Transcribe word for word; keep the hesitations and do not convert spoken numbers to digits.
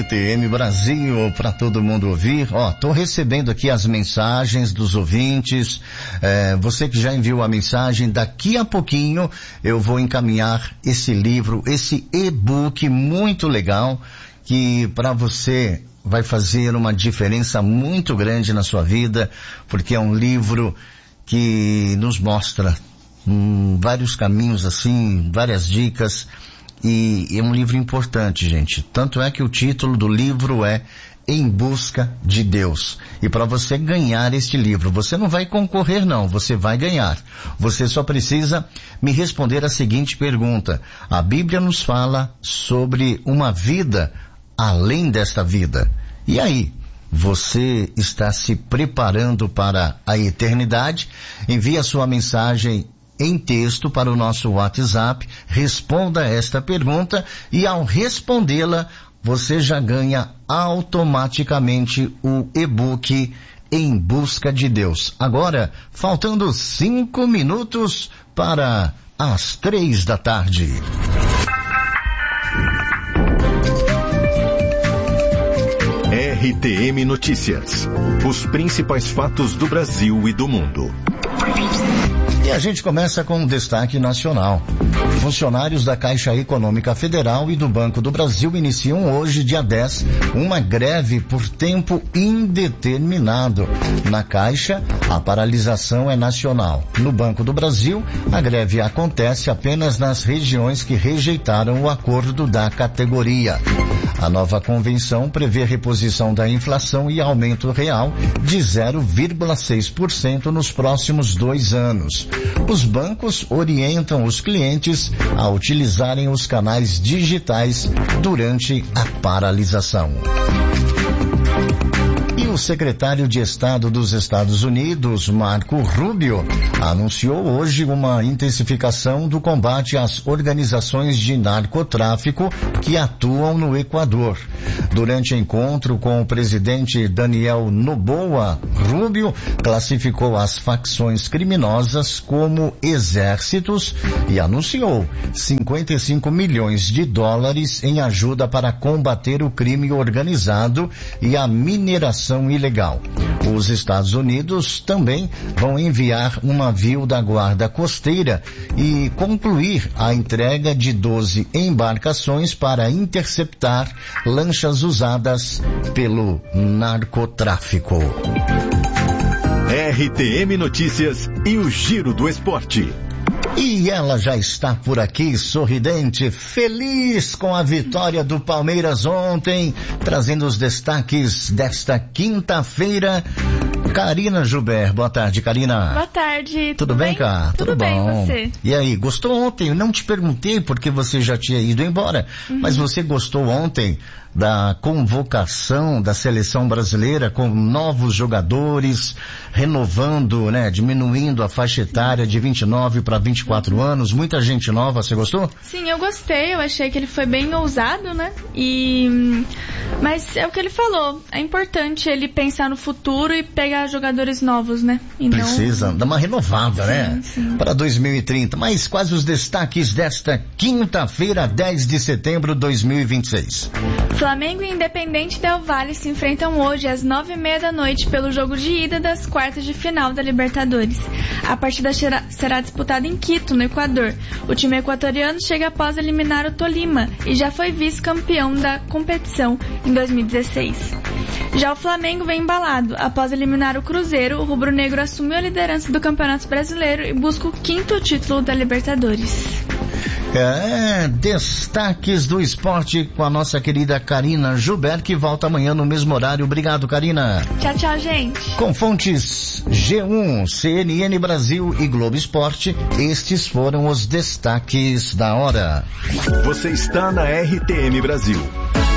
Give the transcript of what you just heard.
T M Brasil, para todo mundo ouvir. Ó, tô recebendo aqui as mensagens dos ouvintes. É, você que já enviou a mensagem, daqui a pouquinho eu vou encaminhar esse livro, esse e-book muito legal, que para você vai fazer uma diferença muito grande na sua vida, porque é um livro que nos mostra hum, vários caminhos assim, várias dicas. E é um livro importante, gente. Tanto é que o título do livro é Em Busca de Deus. E para você ganhar este livro, você não vai concorrer não, você vai ganhar. Você só precisa me responder a seguinte pergunta. A Bíblia nos fala sobre uma vida além desta vida. E aí? Você está se preparando para a eternidade? Envie a sua mensagem em texto para o nosso WhatsApp, responda esta pergunta e ao respondê-la, você já ganha automaticamente o e-book Em Busca de Deus. Agora, faltando cinco minutos para as três da tarde. R T M Notícias. Os principais fatos do Brasil e do mundo. E a gente começa com um destaque nacional. Funcionários da Caixa Econômica Federal e do Banco do Brasil iniciam hoje, dia dez, uma greve por tempo indeterminado. Na Caixa, a paralisação é nacional. No Banco do Brasil, a greve acontece apenas nas regiões que rejeitaram o acordo da categoria. A nova convenção prevê reposição da inflação e aumento real de zero vírgula seis por cento nos próximos dois anos. Os bancos orientam os clientes a utilizarem os canais digitais durante a paralisação. E o secretário de Estado dos Estados Unidos, Marco Rubio, anunciou hoje uma intensificação do combate às organizações de narcotráfico que atuam no Equador. Durante encontro com o presidente Daniel Noboa, Rubio classificou as facções criminosas como exércitos e anunciou cinquenta e cinco milhões de dólares em ajuda para combater o crime organizado e a mineração ilegal. Os Estados Unidos também vão enviar um navio da Guarda Costeira e concluir a entrega de doze embarcações para interceptar lanchas usadas pelo narcotráfico. R T M Notícias e o Giro do Esporte. E ela já está por aqui, sorridente, feliz com a vitória do Palmeiras ontem, trazendo os destaques desta quinta-feira. Karina Juber, boa tarde, Karina. Boa tarde. Tudo, tudo bem, cá? Tudo, Tudo bem, bom. você? E aí, gostou ontem? Eu não te perguntei porque você já tinha ido embora, uhum. Mas você gostou ontem da convocação da seleção brasileira com novos jogadores, renovando, né, diminuindo a faixa etária de vinte e nove para vinte e quatro anos, muita gente nova, você gostou? Sim, eu gostei, eu achei que ele foi bem ousado, né, e... mas é o que ele falou, é importante ele pensar no futuro e pegar jogadores novos, né? E Precisa não... dar uma renovada, sim, né? Sim. Para dois mil e trinta, mas quais os destaques desta quinta-feira, dez de setembro de dois mil e vinte e seis? Flamengo e Independente Del Valle se enfrentam hoje às nove e meia da noite pelo jogo de ida das quartas de final da Libertadores. A partida será disputada em Quito, no Equador. O time equatoriano chega após eliminar o Tolima e já foi vice-campeão da competição em dois mil e dezesseis. Já o Flamengo vem embalado. Após eliminar o Cruzeiro, o rubro-negro assumiu a liderança do Campeonato Brasileiro e busca o quinto título da Libertadores. É, destaques do esporte com a nossa querida Karina Juber, que volta amanhã no mesmo horário. Obrigado, Karina. Tchau, tchau, gente. Com fontes G um, C N N Brasil e Globo Esporte, estes foram os destaques da hora. Você está na R T M Brasil.